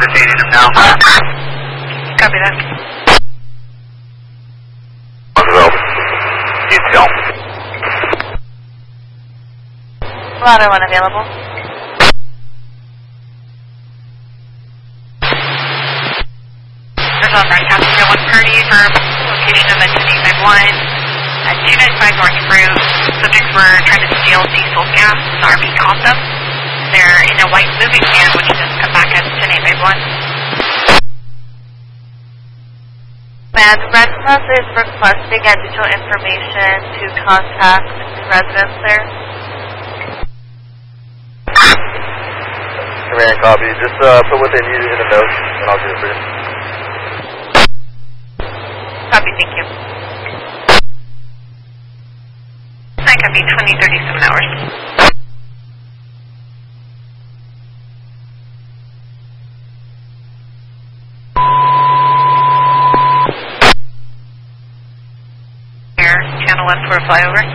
detaining him now. Copy that. Detail. Ladder 1 available. There's on broadcast 1 party for location of a 1081 at 295 North Route. Subjects were trying to steal diesel gas. The RV caught them. They're in a white moving van, which has come back at 10851. And Red Cross is requesting additional information to contact the residents there. Command copy. Just put what they need in the notes, and I'll do it for you. Copy, thank you. I copy 2037 hours. Air, channel 1 for a flyover.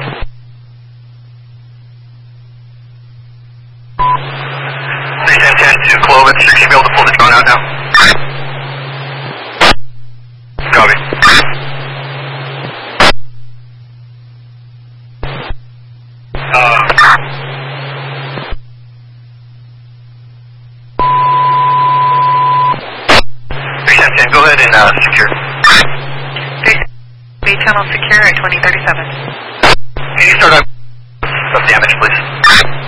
Please 10 to Clovis, you should be able to pull the drone out now. Copy. Go ahead and secure. Be channel secure at 2037. Can you start on some damage, please?